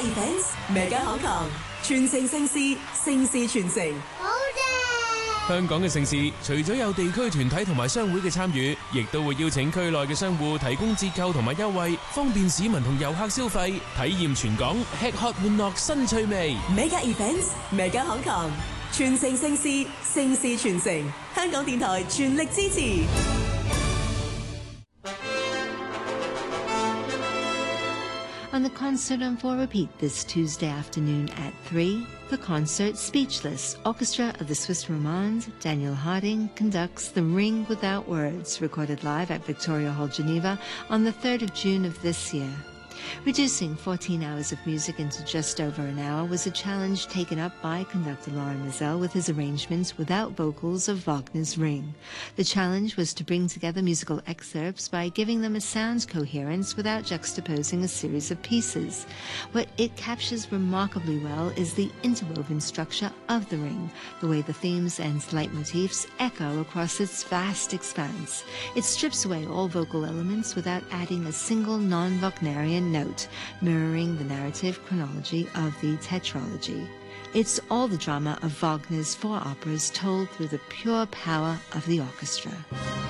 Events Mega Hong Kong，全城盛事，盛事傳承。 好正！ 香港嘅盛事，除咗有地區團體同埋商會嘅參與，亦都會邀請區內嘅商戶提供折扣同埋優惠，方便市民同遊客消費，體驗全港吃喝玩樂新趣味。 Mega Events Mega Hong Kong，全城盛事，盛事傳承。香港電台全力支持。 On the concert on for repeat this Tuesday afternoon at 3, the concert Speechless, Orchestra of the Swiss Romands, Daniel Harding conducts The Ring Without Words, recorded live at Victoria Hall, Geneva on the 3rd of June of this year. Reducing 14 hours of music into just over an hour was a challenge taken up by conductor Lauren Mazel with his arrangements without vocals of Wagner's Ring. The challenge was to bring together musical excerpts by giving them a sound coherence without juxtaposing a series of pieces. What it captures remarkably well is the interwoven structure of the ring, the way the themes and leitmotifs echo across its vast expanse. It strips away all vocal elements without adding a single non-Wagnerian note, mirroring the narrative chronology of the tetralogy. It's all the drama of Wagner's 4 operas told through the pure power of the orchestra.